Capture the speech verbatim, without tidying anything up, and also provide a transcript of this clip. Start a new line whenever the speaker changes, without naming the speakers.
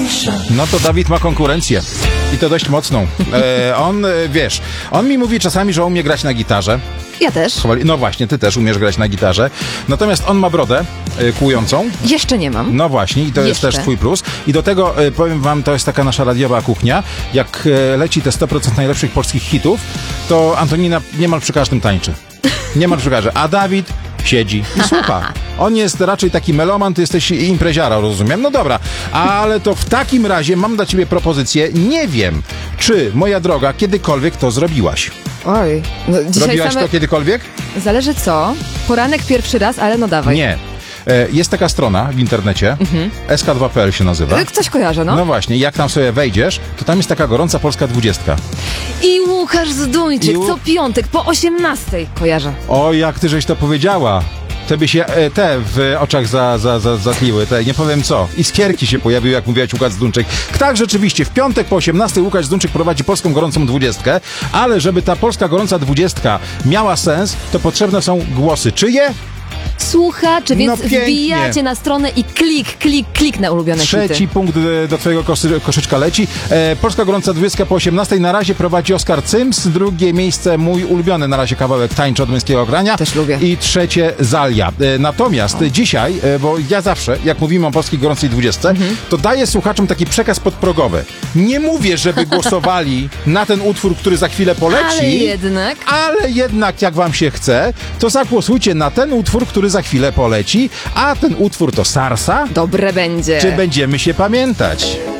No to Dawid ma konkurencję. I to dość mocną. E, on, e, wiesz, on mi mówi czasami, że umie grać na gitarze.
Ja też.
No właśnie, ty też umiesz grać na gitarze. Natomiast on ma brodę e, kłującą.
Jeszcze nie mam.
No właśnie, i to
Jeszcze.
jest też twój plus. I do tego, e, powiem wam, to jest taka nasza radiowa kuchnia. Jak e, leci te sto procent najlepszych polskich hitów, to Antonina niemal przy każdym tańczy. Niemal przy każdym. A Dawid siedzi i słucha. On jest raczej taki meloman, ty jesteś impreziara, rozumiem. No dobra, ale to w takim razie mam dla ciebie propozycję. Nie wiem, czy, moja droga, kiedykolwiek to zrobiłaś.
Oj. No, dzisiaj
Robiłaś
same...
to kiedykolwiek?
Zależy co. Poranek pierwszy raz, ale no dawaj.
Nie. E, Jest taka strona w internecie, mhm. S K dwa kropka P L się nazywa.
Coś kojarzę, no.
No właśnie, jak tam sobie wejdziesz, to tam jest taka gorąca polska dwudziestka.
I Łukasz Zduńczyk,
I Łu-
co piątek po osiemnastej. Kojarzę.
O, jak ty żeś to powiedziała. Te by się e, te w oczach za, za, za, zatliły, te nie powiem co. Iskierki się pojawiły, jak mówiłaś, Łukasz Zdunczyk. Tak, rzeczywiście, w piątek po osiemnastej Łukasz Zdunczyk prowadzi polską gorącą dwudziestkę, ale żeby ta polska gorąca dwudziestka miała sens, to potrzebne są głosy. Czyje?
Słuchacze, więc
No pięknie.
wbijacie na stronę i klik, klik, klik na ulubione
Trzeci
hity.
punkt e, do twojego kosy, koszyczka leci. E, Polska gorąca dwudziestka po osiemnastej na razie prowadzi Oskar Cyms. Drugie miejsce mój ulubiony na razie kawałek Tańczy od męskiego grania.
Też lubię.
I trzecie Zalia. E, natomiast o. dzisiaj, e, bo ja zawsze, jak mówimy o polskiej gorącej dwudziestce, mhm. to daję słuchaczom taki przekaz podprogowy. Nie mówię, żeby głosowali na ten utwór, który za chwilę poleci.
Ale jednak.
Ale jednak, jak wam się chce, to zagłosujcie na ten utwór, który za chwilę poleci, a ten utwór to Sarsa.
Dobre będzie.
Czy będziemy się pamiętać?